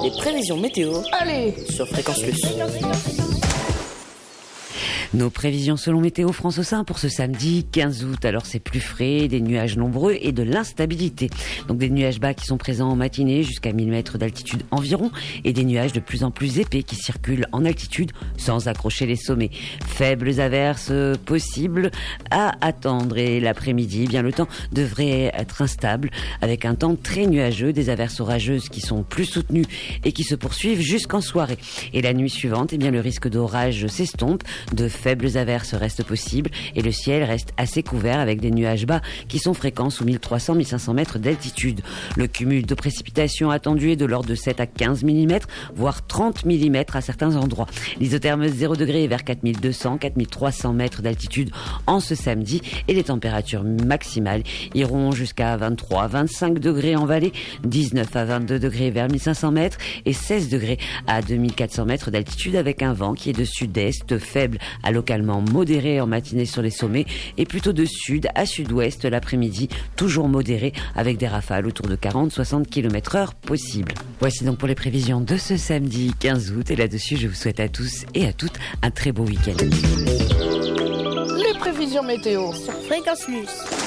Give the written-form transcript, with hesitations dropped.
Les prévisions météo. Allez, sur Fréquence Plus. Nos prévisions selon Météo France au sein pour ce samedi 15 août. Alors c'est plus frais, des nuages nombreux et de l'instabilité. Donc des nuages bas qui sont présents en matinée jusqu'à 1000 mètres d'altitude environ et des nuages de plus en plus épais qui circulent en altitude sans accrocher les sommets. Faibles averses possibles à attendre et l'après-midi, eh bien le temps devrait être instable avec un temps très nuageux, des averses orageuses qui sont plus soutenues et qui se poursuivent jusqu'en soirée. Et la nuit suivante, eh bien le risque d'orage s'estompe, de faibles averses restent possibles et le ciel reste assez couvert avec des nuages bas qui sont fréquents sous 1300-1500 mètres d'altitude. Le cumul de précipitations attendu est de l'ordre de 7 à 15 mm, voire 30 mm à certains endroits. L'isotherme 0 degré vers 4200-4300 mètres d'altitude en ce samedi et les températures maximales iront jusqu'à 23-25 degrés en vallée, 19 à 22 degrés vers 1500 mètres et 16 degrés à 2400 mètres d'altitude avec un vent qui est de sud-est faible à localement modéré en matinée sur les sommets et plutôt de sud à sud-ouest l'après-midi, toujours modéré avec des rafales autour de 40-60 km/h possibles. Voici donc pour les prévisions de ce samedi 15 août et là-dessus je vous souhaite à tous et à toutes un très beau week-end. les prévisions météo Sur Fréquence Plus.